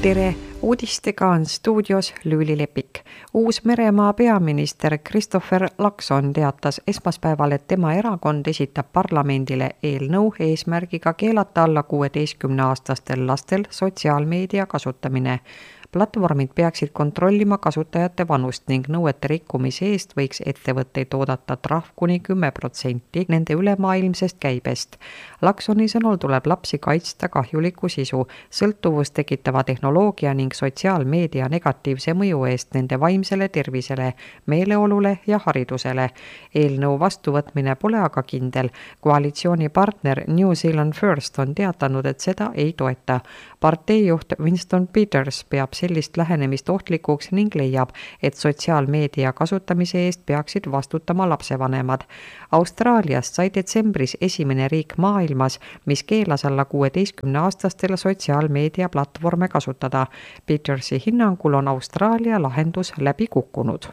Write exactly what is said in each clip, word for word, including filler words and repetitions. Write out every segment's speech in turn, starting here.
tere! Uudistega on stuudios Lüüli Lepik. Uus-Meremaa peaminister Christopher Luxon teatas esmaspäeval, et tema erakond esitab parlamendile eelnõu eesmärgiga keelata alla kuueteistkümne-aastastel lastel sotsiaalmeedia kasutamine. Platvormid peaksid kontrollima kasutajate vanust ning nõuete rikkumise eest võiks ettevõtteid oodata trahv kuni kümme protsenti nende ülemaailmsest käibest. Luxoni sõnul tuleb lapsi kaitsta kahjuliku sisu, sõltuvust tekitava tehnoloogia ning sotsiaalmeedia negatiivse mõju eest nende vaimsele tervisele, meeleolule ja haridusele. Eelnõu vastuvõtmine pole aga kindel. Koalitsioonipartner New Zealand First on teatanud, et seda ei toeta. Parteijuht Winston Peters peab sellist lähenemist ohtlikuks ning leiab, et sotsiaalmeedia kasutamise eest peaksid vastutama lapsevanemad. Austraaliast sai detsembris esimene riik maailmas, mis keelas alla kuueteistkümne-aastastel sotsiaalmeedia platvorme kasutada. Petersi hinnangul on Austraalia lahendus läbi kukkunud.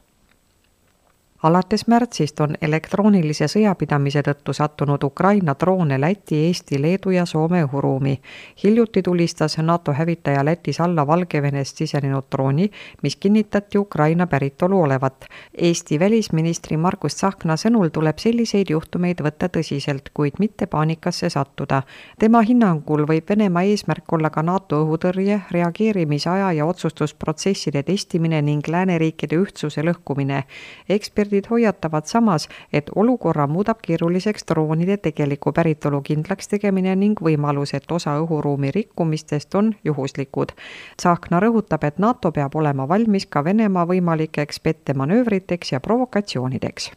Alates märtsist on elektroonilise sõjapidamise tõttu sattunud Ukraina droone Läti, Eesti, Leedu ja Soome õhuruumi. Hiljuti tulistas NATO hävitaja Lätis alla Valgevenest sisenenud drooni, mis kinnitati Ukraina päritolu olevat. Eesti välisministri Margus Tsahkna sõnul tuleb selliseid juhtumeid võtta tõsiselt, kuid mitte paanikasse sattuda. Tema hinnangul võib Venemaa eesmärk olla ka NATO õhutõrje, reageerimisaja ja otsustusprotsesside testimine ning lääneriikide ühtsuse lõhkumine. Ekspert hoiatavad samas, et olukorra muudab keeruliseks droonide tegeliku päritolu kindlaks tegemine ning võimalus, et osa õhuruumi rikkumistest on juhuslikud. Tsahkna rõhutab, et NATO peab olema valmis ka Venemaa võimalikeks pettemanöövriteks ja provokatsioonideks.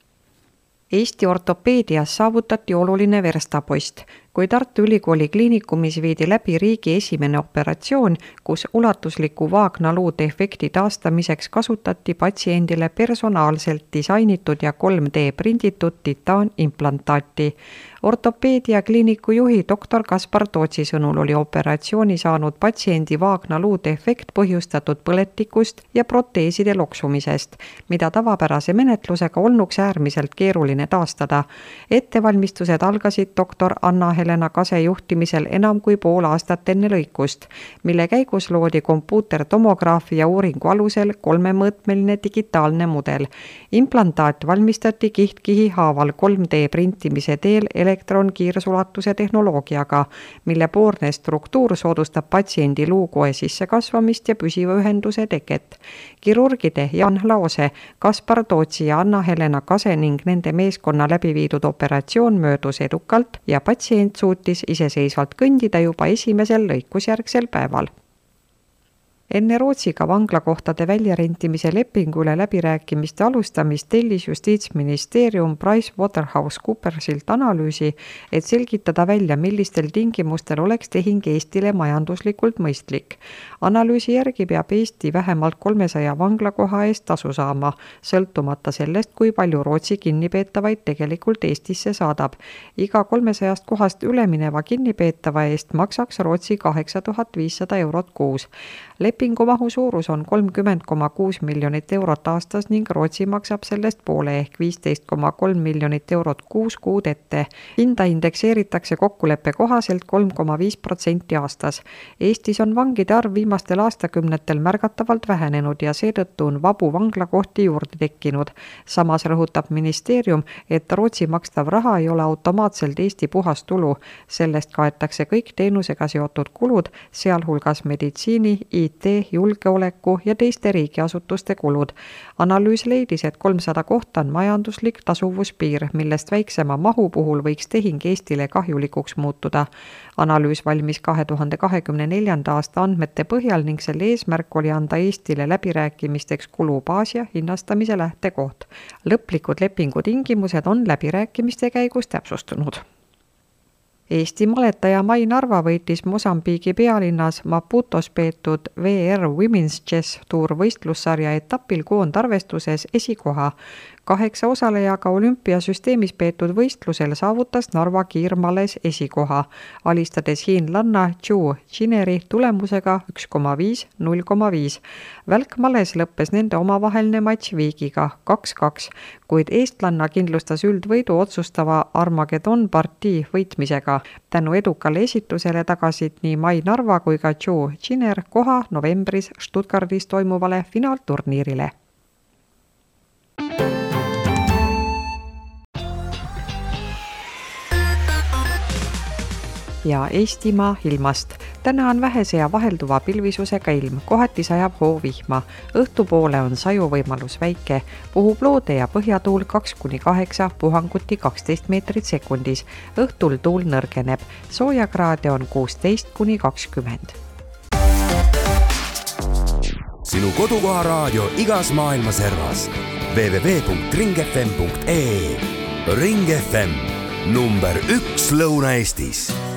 Eesti ortopeedias saavutati oluline verstapost, kui Tartu Ülikooli kliinikumis viidi läbi riigi esimene operatsioon, kus ulatusliku vaagnaluu defekti taastamiseks kasutati patsiendile personaalselt disainitud ja kolm D prinditud titaanimplantaati. Ortopeedia kliiniku juhi doktor Kaspar Tootsi sõnul oli operatsiooni saanud patsiendi vaagnaluu defekt põhjustatud põletikust ja proteeside loksumisest, mida tavapärase menetlusega olnuks äärmiselt keeruline taastada. Ettevalmistused algasid doktor Anna Helena Kase juhtimisel enam kui pool aastat enne lõikust, mille käigus loodi kompuutertomograafia uuringu alusel kolmemõõtmeline digitaalne mudel. Implantaat valmistati kiht-kihi haaval kolm D printimise teel elektronkiirsulatuse tehnoloogiaga, mille poorne struktuur soodustab patsiendi luukoe sissekasvamist ja püsiva ühenduse teket. Kirurgide Jan Laose, Kaspar Tootsi ja Anna Helena Kase ning nende meeskonna läbi viidud operatsioon möödus edukalt ja patsient suutis iseseisvalt kõndida juba esimesel lõikusjärgsel päeval. Enne Rootsiga vanglakohtade väljarentimise lepingu üle läbirääkimiste alustamist tellis Justiitsministeerium PricewaterhouseCoopersilt analüüsi, et selgitada välja, millistel tingimustel oleks tehing Eestile majanduslikult mõistlik. Analüüsi järgi peab Eesti vähemalt kolmesaja vanglakoha eest tasu saama, sõltumata sellest, kui palju Rootsi kinnipeetavaid tegelikult Eestisse saadab. Iga kolmesajast kohast ülemineva kinnipeetava eest maksaks Rootsi kaheksa tuhat viissada eurot kuus. Lepingu mahu suurus on kolmkümmend koma kuus miljonit eurot aastas ning Rootsi maksab sellest poole ehk viisteist koma kolm miljonit eurot kuus kuud ette. Hinda indekseeritakse kokkuleppe kohaselt kolm koma viis protsenti aastas. Eestis on vangide arv viimastel aastakümnetel märgatavalt vähenenud ja seetõttu on vabu vanglakohti juurde tekkinud. Samas rõhutab ministeerium, et Rootsi makstav raha ei ole automaatselt Eesti puhas tulu. Sellest kaetakse kõik teenusega seotud kulud, sealhulgas meditsiini, I T, julgeoleku ja teiste riigiasutuste kulud. Analüüs leidis, et kolmsada kohta on majanduslik tasuvuspiir, millest väiksema mahu puhul võiks tehing Eestile kahjulikuks muutuda. Analüüs valmis kahe tuhande kahekümne neljanda aasta andmete põhjal ning selle eesmärk oli anda Eestile läbirääkimisteks kulubaas ja hinnastamise lähtekoht. Lõplikud lepingu tingimused on läbirääkimiste käigus täpsustunud. Eesti maletaja Mai Narva võitis Mosambiigi pealinnas Maputos peetud V R Women's Chess Tour võistlussarja etapil koondarvestuses esikoha. Kaheksa osalejaga olümpiasüsteemis peetud võistlusel saavutas Narva kiirmales esikoha, alistades hiinlanna Zhu Jineri tulemusega üks koma viis null koma viis. Välkmales lõppes nende omavaheline matš viigiga kaks kaks, kuid eestlanna kindlustas üldvõidu otsustava Armageddon partii võitmisega. Tänu edukale esitusele tagasid nii Mai Narva kui ka Zhu Jiner koha novembris Stuttgardis toimuvale finaalturniirile. Ja Eestimaa ilmast. Täna on vähese ja vahelduva pilvisusega ilm, kohati sajab hoovihma. Õhtupoole on saju võimalus väike, puhub loode ja põhjatuul kaks kuni kaheksa, puhanguti kaksteist meetrit sekundis. Õhtul tuul nõrgeneb, soojakraade on kuusteist kuni kakskümmend. Sinu kodukoha raadio igas maailma servas. w w w punkt ring f m punkt e e Ring F M, number üks Lõuna-Eestis.